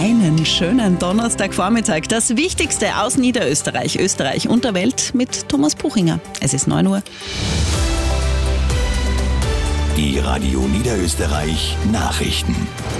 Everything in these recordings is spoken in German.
Einen schönen Donnerstagvormittag. Das Wichtigste aus Niederösterreich, Österreich und der Welt mit Thomas Buchinger. Es ist 9 Uhr. Die Radio Niederösterreich Nachrichten.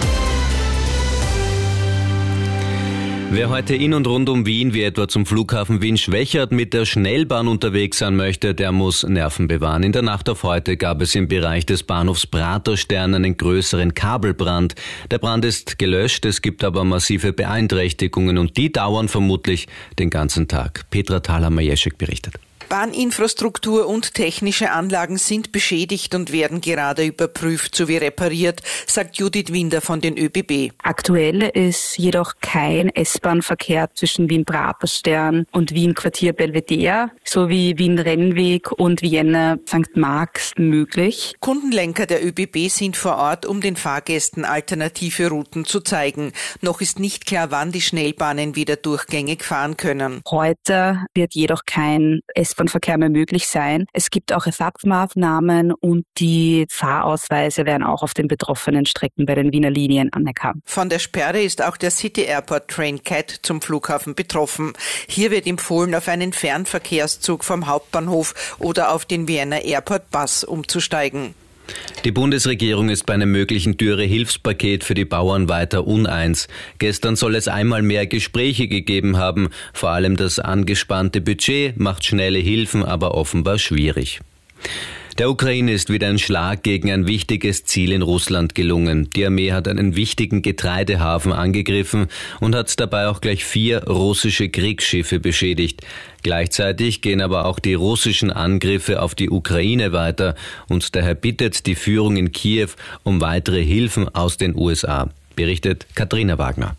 Wer heute in und rund um Wien, wie etwa zum Flughafen Wien-Schwechat, mit der Schnellbahn unterwegs sein möchte, der muss Nerven bewahren. In der Nacht auf heute gab es im Bereich des Bahnhofs Praterstern einen größeren Kabelbrand. Der Brand ist gelöscht, es gibt aber massive Beeinträchtigungen und die dauern vermutlich den ganzen Tag. Petra Thaler-Majeschek berichtet. Bahninfrastruktur und technische Anlagen sind beschädigt und werden gerade überprüft sowie repariert, sagt Judith Winder von den ÖBB. Aktuell ist jedoch kein S-Bahn-Verkehr zwischen Wien-Praterstern und Wien-Quartier Belvedere sowie Wien-Rennweg und Vienna St. Marx möglich. Kundenlenker der ÖBB sind vor Ort, um den Fahrgästen alternative Routen zu zeigen. Noch ist nicht klar, wann die Schnellbahnen wieder durchgängig fahren können. Heute wird jedoch kein S-Bahn-Verkehr mehr möglich sein. Es gibt auch Ersatzmaßnahmen und die Fahrausweise werden auch auf den betroffenen Strecken bei den Wiener Linien anerkannt. Von der Sperre ist auch der City Airport Train CAT zum Flughafen betroffen. Hier wird empfohlen, auf einen Fernverkehrszug vom Hauptbahnhof oder auf den Vienna Airport Bus umzusteigen. Die Bundesregierung ist bei einem möglichen Dürre-Hilfspaket für die Bauern weiter uneins. Gestern soll es einmal mehr Gespräche gegeben haben. Vor allem das angespannte Budget macht schnelle Hilfen aber offenbar schwierig. Der Ukraine ist wieder ein Schlag gegen ein wichtiges Ziel in Russland gelungen. Die Armee hat einen wichtigen Getreidehafen angegriffen und hat dabei auch gleich 4 russische Kriegsschiffe beschädigt. Gleichzeitig gehen aber auch die russischen Angriffe auf die Ukraine weiter und daher bittet die Führung in Kiew um weitere Hilfen aus den USA, berichtet Katharina Wagner.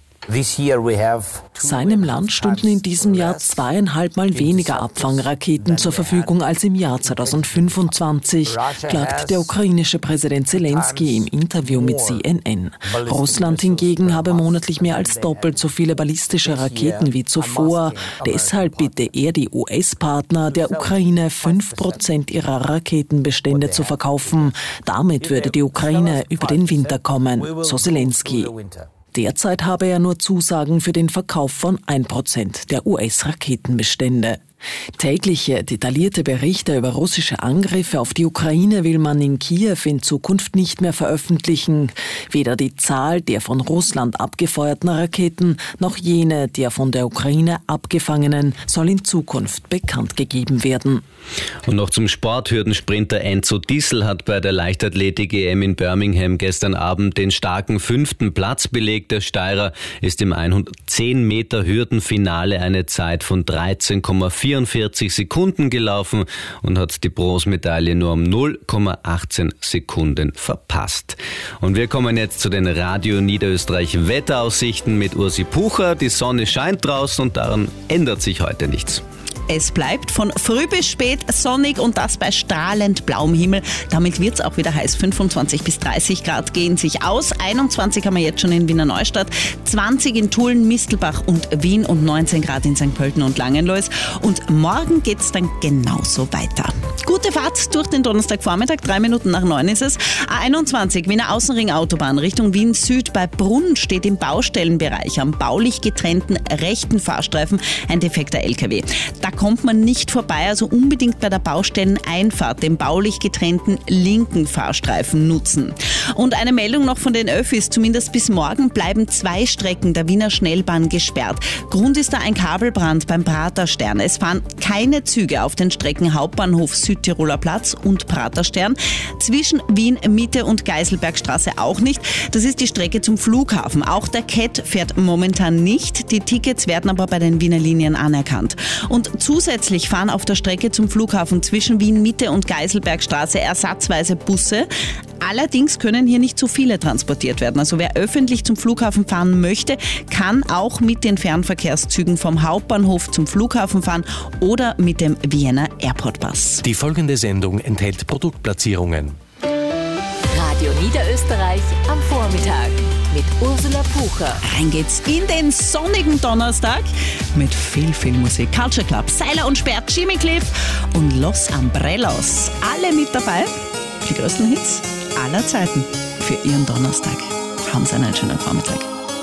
Seinem Land stünden in diesem Jahr 2,5 Mal weniger Abfangraketen zur Verfügung als im Jahr 2025, klagt der ukrainische Präsident Zelensky im Interview mit CNN. Russland hingegen habe monatlich mehr als doppelt so viele ballistische Raketen wie zuvor. Deshalb bitte er die US-Partner, der Ukraine 5% ihrer Raketenbestände zu verkaufen. Damit würde die Ukraine über den Winter kommen, so Zelensky. Derzeit habe er nur Zusagen für den Verkauf von 1% der US-Raketenbestände. Tägliche, detaillierte Berichte über russische Angriffe auf die Ukraine will man in Kiew in Zukunft nicht mehr veröffentlichen. Weder die Zahl der von Russland abgefeuerten Raketen noch jene der von der Ukraine abgefangenen soll in Zukunft bekannt gegeben werden. Und noch zum Sport. Hürdensprinter Enzo Dissel hat bei der Leichtathletik-EM in Birmingham gestern Abend den starken 5. Platz belegt. Der Steirer ist im 110 Meter Hürdenfinale eine Zeit von 13,44 Sekunden gelaufen und hat die Bronzemedaille nur um 0,18 Sekunden verpasst. Und wir kommen jetzt zu den Radio Niederösterreich Wetteraussichten mit Ursi Pucher. Die Sonne scheint draußen und daran ändert sich heute nichts. Es bleibt von früh bis spät sonnig und das bei strahlend blauem Himmel. Damit wird es auch wieder heiß. 25 bis 30 Grad gehen sich aus. 21 haben wir jetzt schon in Wiener Neustadt, 20 in Tulln, Mistelbach und Wien und 19 Grad in St. Pölten und Langenlois. Und morgen geht es dann genauso weiter. Gute Fahrt durch den Donnerstagvormittag, 3 Minuten nach 9 ist es. A21, Wiener Außenring-Autobahn Richtung Wien Süd bei Brunn steht im Baustellenbereich am baulich getrennten rechten Fahrstreifen ein defekter LKW. Da kommt man nicht vorbei, also unbedingt bei der Baustelleneinfahrt den baulich getrennten linken Fahrstreifen nutzen. Und eine Meldung noch von den Öffis, zumindest bis morgen bleiben 2 Strecken der Wiener Schnellbahn gesperrt. Grund ist da ein Kabelbrand beim Praterstern. Es fahren keine Züge auf den Strecken Hauptbahnhof Südtiroler Platz und Praterstern. Zwischen Wien Mitte und Geiselbergstraße auch nicht. Das ist die Strecke zum Flughafen. Auch der CAT fährt momentan nicht. Die Tickets werden aber bei den Wiener Linien anerkannt. Und zusätzlich fahren auf der Strecke zum Flughafen zwischen Wien Mitte und Geiselbergstraße ersatzweise Busse. Allerdings können hier nicht so viele transportiert werden. Also wer öffentlich zum Flughafen fahren möchte, kann auch mit den Fernverkehrszügen vom Hauptbahnhof zum Flughafen fahren oder mit dem Vienna Airport Bus. Die folgende Sendung enthält Produktplatzierungen. Radio Niederösterreich am Vormittag mit Ursula Pucher. Rein geht's in den sonnigen Donnerstag mit viel Musik. Culture Club, Seiler und Sperr, Jimmy Cliff und Los Umbrellos. Alle mit dabei. Die größten Hits aller Zeiten für Ihren Donnerstag. Haben Sie einen schönen Vormittag.